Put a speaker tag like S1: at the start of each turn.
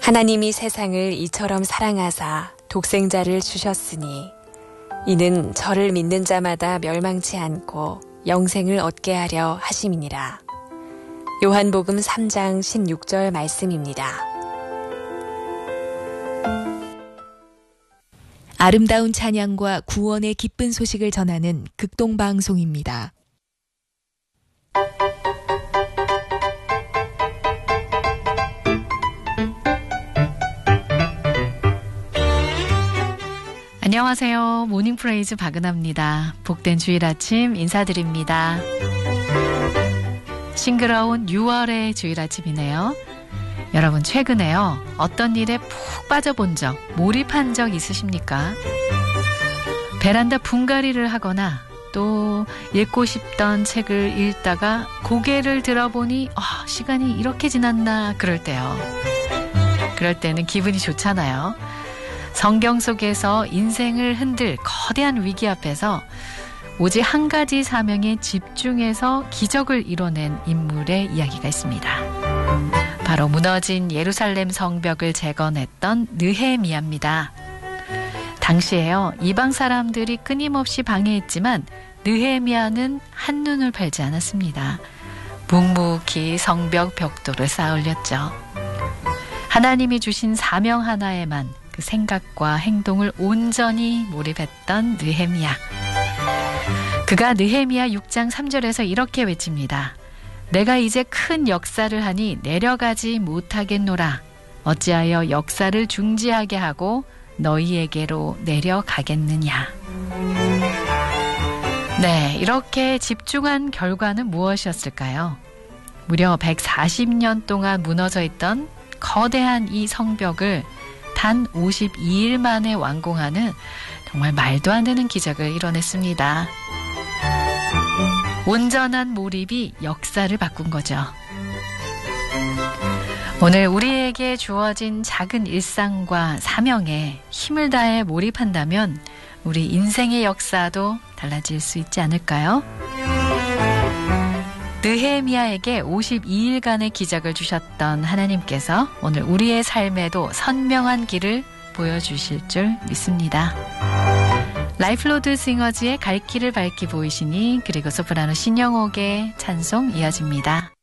S1: 하나님이 세상을 이처럼 사랑하사 독생자를 주셨으니 이는 저를 믿는 자마다 멸망치 않고 영생을 얻게 하려 하심이니라. 요한복음 3장 16절 말씀입니다.
S2: 아름다운 찬양과 구원의 기쁜 소식을 전하는 극동방송입니다.
S3: 안녕하세요. 모닝프레이즈 박은하입니다. 복된 주일 아침 인사드립니다. 싱그러운 6월의 주일 아침이네요. 여러분 최근에요. 어떤 일에 푹 빠져본 적, 몰입한 적 있으십니까? 베란다 분갈이를 하거나 또 읽고 싶던 책을 읽다가 고개를 들어보니 시간이 이렇게 지났나 그럴 때요. 그럴 때는 기분이 좋잖아요. 성경 속에서 인생을 흔들 거대한 위기 앞에서 오직 한 가지 사명에 집중해서 기적을 이뤄낸 인물의 이야기가 있습니다. 바로 무너진 예루살렘 성벽을 재건했던 느헤미야입니다. 당시에요, 이방 사람들이 끊임없이 방해했지만 느헤미야는 한눈을 팔지 않았습니다. 묵묵히 성벽 벽돌을 쌓아 올렸죠. 하나님이 주신 사명 하나에만 그 생각과 행동을 온전히 몰입했던 느헤미야. 그가 느헤미야 6장 3절에서 이렇게 외칩니다. 내가 이제 큰 역사를 하니 내려가지 못하겠노라. 어찌하여 역사를 중지하게 하고 너희에게로 내려가겠느냐. 네, 이렇게 집중한 결과는 무엇이었을까요? 무려 140년 동안 무너져 있던 거대한 이 성벽을 단 52일 만에 완공하는 정말 말도 안 되는 기적을 이뤄냈습니다. 온전한 몰입이 역사를 바꾼 거죠. 오늘 우리에게 주어진 작은 일상과 사명에 힘을 다해 몰입한다면 우리 인생의 역사도 달라질 수 있지 않을까요? 느헤미야에게 52일간의 기적을 주셨던 하나님께서 오늘 우리의 삶에도 선명한 길을 보여주실 줄 믿습니다. 라이프로드 싱어즈의 갈 길을 밝히 보이시니, 그리고 소프라노 신영옥의 찬송 이어집니다.